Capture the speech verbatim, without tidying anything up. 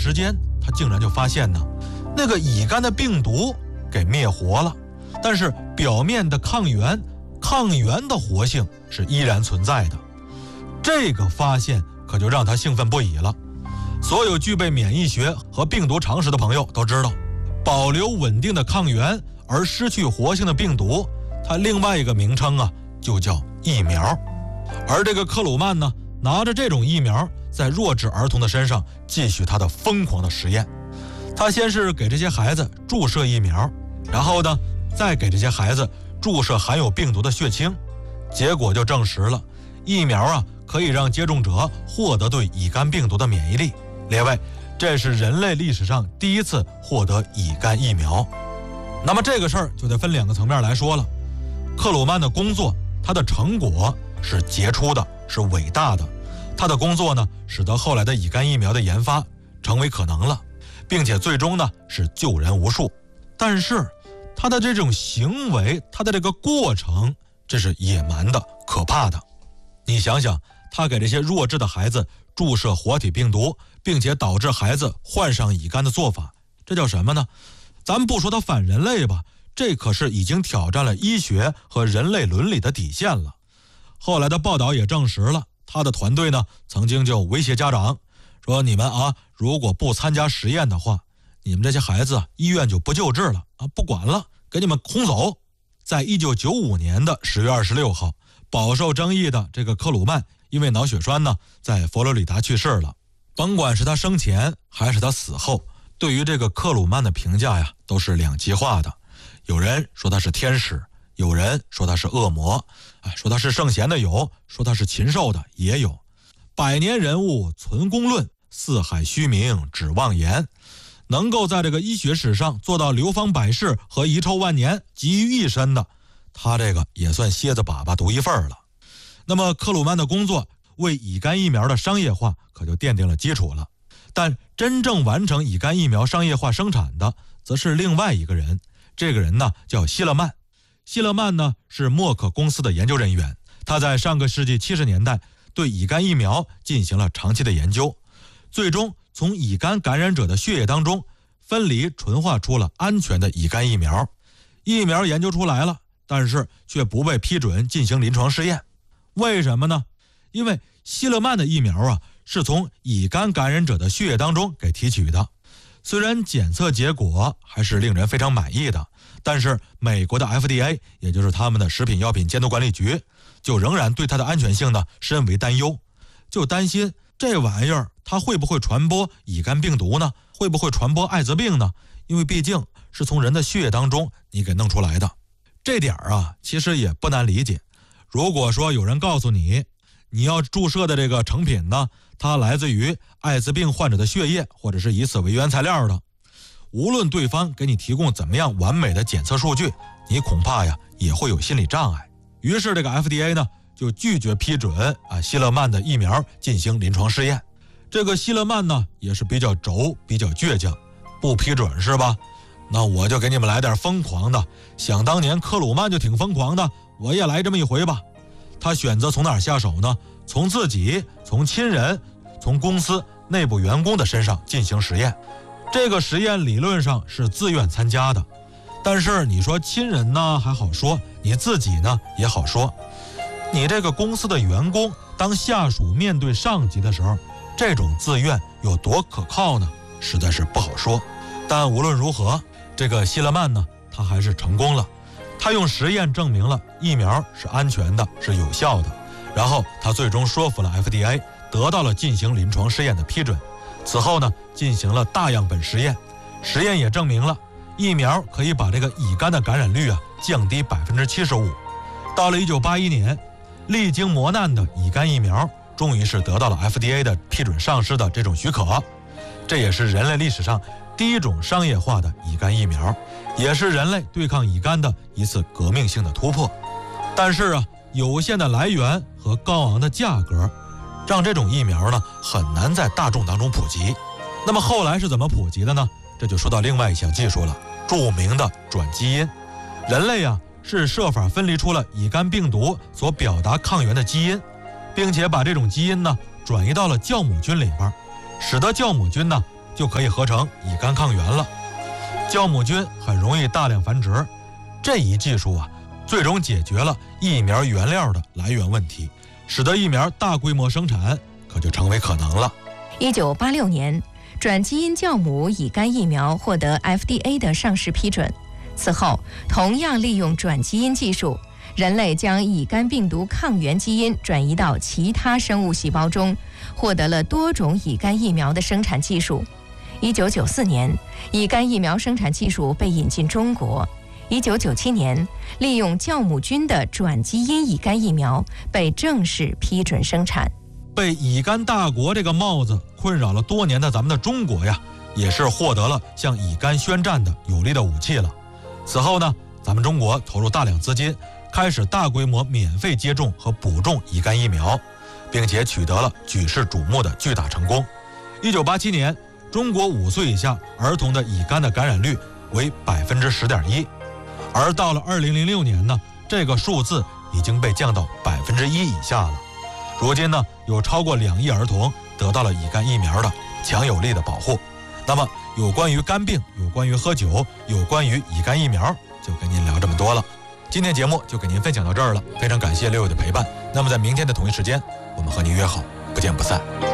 时间，他竟然就发现呢，那个乙肝的病毒给灭活了，但是表面的抗原抗原的活性是依然存在的。这个发现可就让他兴奋不已了。所有具备免疫学和病毒常识的朋友都知道，保留稳定的抗原而失去活性的病毒，它另外一个名称啊就叫疫苗。而这个克鲁曼呢，拿着这种疫苗在弱智儿童的身上继续他的疯狂的实验。他先是给这些孩子注射疫苗，然后呢再给这些孩子注射含有病毒的血清，结果就证实了疫苗啊可以让接种者获得对乙肝病毒的免疫力。列位，这是人类历史上第一次获得乙肝疫苗。那么这个事儿就得分两个层面来说了。克鲁曼的工作，他的成果是杰出的，是伟大的。他的工作呢，使得后来的乙肝疫苗的研发成为可能了，并且最终呢是救人无数。但是他的这种行为，他的这个过程，这是野蛮的、可怕的。你想想，他给这些弱智的孩子注射活体病毒，并且导致孩子患上乙肝的做法，这叫什么呢？咱不说他反人类吧，这可是已经挑战了医学和人类伦理的底线了。后来的报道也证实了，他的团队呢曾经就威胁家长说，你们啊如果不参加实验的话，你们这些孩子医院就不救治了啊，不管了，给你们轰走。在一九九五年的十月二十六号，饱受争议的这个克鲁曼因为脑血栓呢在佛罗里达去世了。甭管是他生前还是他死后，对于这个克鲁曼的评价呀都是两极化的。有人说他是天使，有人说他是恶魔，哎，说他是圣贤的有，说他是禽兽的也有。百年人物存公论，四海虚名指妄言。能够在这个医学史上做到流芳百世和遗臭万年集于一身的，他这个也算蝎子粑粑独一份了。那么克鲁曼的工作为乙肝疫苗的商业化可就奠定了基础了。但真正完成乙肝疫苗商业化生产的则是另外一个人，这个人呢叫希勒曼。希勒曼呢是默克公司的研究人员，他在上个世纪七十年代对乙肝疫苗进行了长期的研究，最终从乙肝感染者的血液当中分离纯化出了安全的乙肝疫苗。疫苗研究出来了，但是却不被批准进行临床试验。为什么呢？因为希勒曼的疫苗啊是从乙肝感染者的血液当中给提取的，虽然检测结果还是令人非常满意的，但是美国的 F D A 也就是他们的食品药品监督管理局就仍然对它的安全性呢深为担忧，就担心这玩意儿它会不会传播乙肝病毒呢？会不会传播艾滋病呢？因为毕竟是从人的血液当中你给弄出来的。这点啊其实也不难理解。如果说有人告诉你，你要注射的这个成品呢，它来自于艾滋病患者的血液，或者是以此为原材料的，无论对方给你提供怎么样完美的检测数据，你恐怕呀也会有心理障碍。于是这个 F D A 呢就拒绝批准啊希勒曼的疫苗进行临床试验。这个希勒曼呢也是比较轴，比较倔强，不批准是吧？那我就给你们来点疯狂的，想当年克鲁曼就挺疯狂的，我也来这么一回吧。他选择从哪儿下手呢？从自己、从亲人、从公司内部员工的身上进行实验。这个实验理论上是自愿参加的，但是你说亲人呢还好说，你自己呢也好说。你这个公司的员工当下属面对上级的时候，这种自愿有多可靠呢？实在是不好说。但无论如何，这个希勒曼呢他还是成功了。他用实验证明了疫苗是安全的，是有效的，然后他最终说服了 F D A， 得到了进行临床试验的批准。此后呢进行了大样本实验，实验也证明了疫苗可以把这个乙肝的感染率啊降低 百分之七十五。 到了一九八一年，历经磨难的乙肝疫苗终于是得到了 F D A 的批准上市的这种许可。这也是人类历史上第一种商业化的乙肝疫苗，也是人类对抗乙肝的一次革命性的突破。但是啊，有限的来源和高昂的价格，让这种疫苗呢很难在大众当中普及。那么后来是怎么普及的呢？这就说到另外一项技术了，著名的转基因。人类啊是设法分离出了乙肝病毒所表达抗原的基因，并且把这种基因呢转移到了酵母菌里边，使得酵母菌呢就可以合成乙肝抗原了。酵母菌很容易大量繁殖，这一技术啊，最终解决了疫苗原料的来源问题，使得疫苗大规模生产可就成为可能了。 一九八六年，转基因酵母乙肝疫苗获得 F D A 的上市批准。此后，同样利用转基因技术，人类将乙肝病毒抗原基因转移到其他生物细胞中，获得了多种乙肝疫苗的生产技术。一九九四年，乙肝疫苗生产技术被引进中国。一九九七年，利用酵母菌的转基因乙肝疫苗被正式批准生产。 被乙肝大国这个帽子困扰了多年的咱们的中国呀，也是获得了向乙肝宣战的有力的武器了。此后呢，咱们中国投入大量资金，开始大规模免费接种和补种乙肝疫苗，并且取得了举世瞩目的巨大成功。一九八七年，中国五岁以下儿童的乙肝的感染率为百分之十点一，而到了二零零六年呢，这个数字已经被降到百分之一以下了。如今呢，有超过两亿儿童得到了乙肝疫苗的强有力的保护。那么，有关于肝病，有关于喝酒，有关于乙肝疫苗，就跟您聊这么多了。今天节目就给您分享到这儿了，非常感谢六友的陪伴。那么在明天的同一时间，我们和您约好，不见不散。